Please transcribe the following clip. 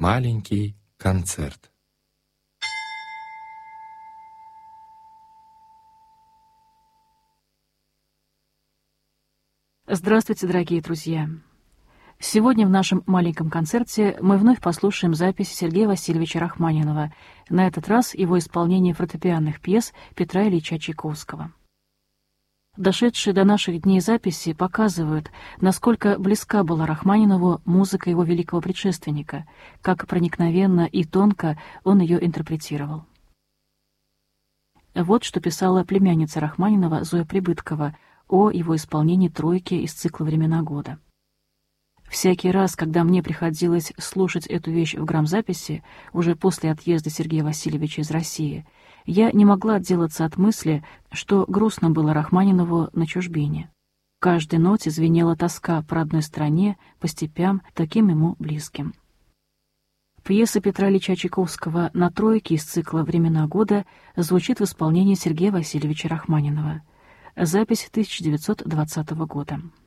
Маленький концерт. Здравствуйте, дорогие друзья! Сегодня в нашем маленьком концерте мы вновь послушаем запись Сергея Васильевича Рахманинова, на этот раз его исполнение фортепианных пьес Петра Ильича Чайковского. Дошедшие до наших дней записи показывают, насколько близка была Рахманинову музыка его великого предшественника, как проникновенно и тонко он ее интерпретировал. Вот что писала племянница Рахманинова Зоя Прибыткова о его исполнении тройки из цикла «Времена года». Всякий раз, когда мне приходилось слушать эту вещь в грамзаписи, уже после отъезда Сергея Васильевича из России, я не могла отделаться от мысли, что грустно было Рахманинову на чужбине. В каждой ноте звенела тоска по родной стране, по степям, таким ему близким. Пьеса Петра Ильича Чайковского на тройке из цикла «Времена года» звучит в исполнении Сергея Васильевича Рахманинова. Запись 1920 года.